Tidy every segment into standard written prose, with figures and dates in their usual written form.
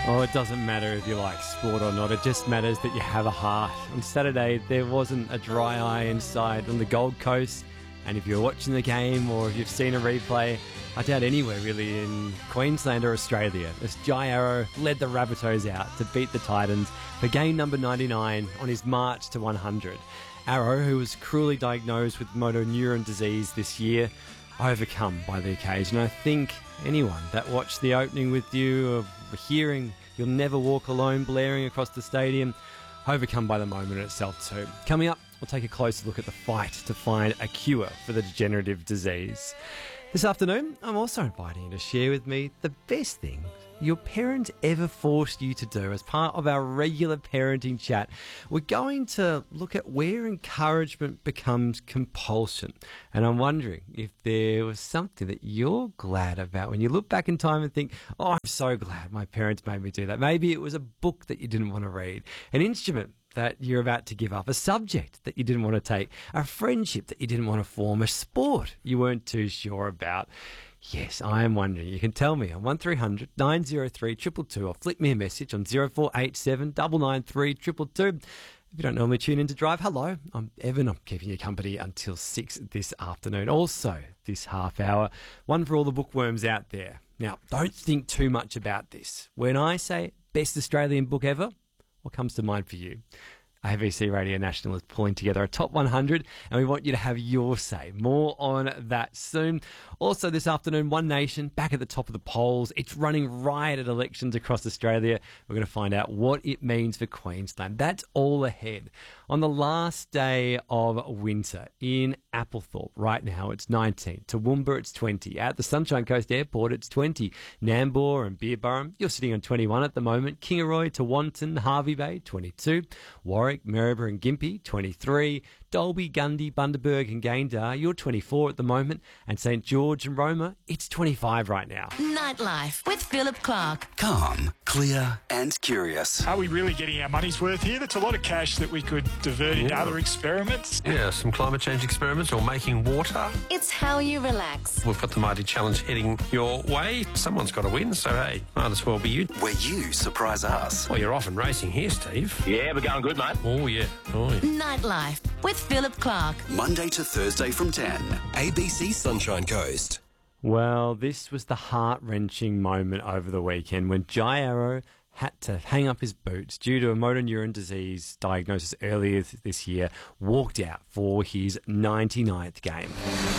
Oh, it doesn't matter if you like sport or not. It just matters that you have a heart. On Saturday, there wasn't a dry eye inside on the Gold Coast. And if you're watching the game or if you've seen a replay, I doubt anywhere really in Queensland or Australia, as Jai Arrow led the Rabbitohs out to beat the Titans for game number 99 on his march to 100. Arrow, who was cruelly diagnosed with motor neuron disease this year, overcome by the occasion. I think anyone that watched the opening with you or hearing "You'll Never Walk Alone" blaring across the stadium, overcome by the moment itself too. Coming up, we'll take a closer look at the fight to find a cure for the degenerative disease. This afternoon, I'm also inviting you to share with me the best thing your parents ever forced you to do as part of our regular parenting chat. We're going to look at where encouragement becomes compulsion. And I'm wondering if there was something that you're glad about when you look back in time and think, oh, I'm so glad my parents made me do that. Maybe it was a book that you didn't want to read, an instrument that you're about to give up, a subject that you didn't want to take, a friendship that you didn't want to form, a sport you weren't too sure about. Yes, I am wondering. You can tell me on 1300 903 222 or flick me a message on 0487 993 222. If you don't normally tune in to Drive, hello, I'm Evan. I'm keeping you company until 6 this afternoon. Also, this half hour, one for all the bookworms out there. Now, don't think too much about this. When I say best Australian book ever, what comes to mind for you? ABC Radio National is pulling together a top 100 and we want you to have your say. More on that soon. Also this afternoon, One Nation back at the top of the polls. It's running riot at elections across Australia. We're going to find out what it means for Queensland. That's all ahead. On the last day of winter in Applethorpe, right now it's 19. Toowoomba, it's 20. At the Sunshine Coast Airport, it's 20. Nambour and Beerburrum, you're sitting on 21 at the moment. Kingaroy, Tewantin, Harvey Bay, 22. Warwick, Maryborough and Gympie, 23. Dalby, Gundy, Bundaberg and Gayndah, you're 24 at the moment. And St George and Roma, it's 25 right now. Nightlife with Philip Clark. Calm, clear and curious. Are we really getting our money's worth here? That's a lot of cash that we could divert into other experiments. Yeah, some climate change experiments or making water. It's how you relax. We've got the Mighty Challenge heading your way. Someone's got to win, so hey, might as well be you. Where you surprise us. Well, you're off and racing here, Steve. Yeah, we're going good, mate. Oh, yeah. Oh, yeah. Nightlife with Philip Clark. Monday to Thursday from 10. ABC Sunshine Coast. Well, this was the heart-wrenching moment over the weekend when Jai Arrow had to hang up his boots due to a motor neuron disease diagnosis earlier this year, walked out for his 99th game.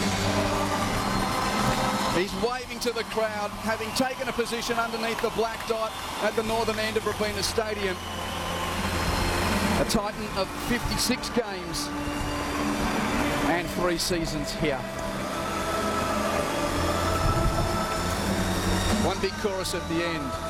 He's waving to the crowd, having taken a position underneath the black dot at the northern end of Robina Stadium. A Titan of 56 games and 3 seasons here. One big chorus at the end.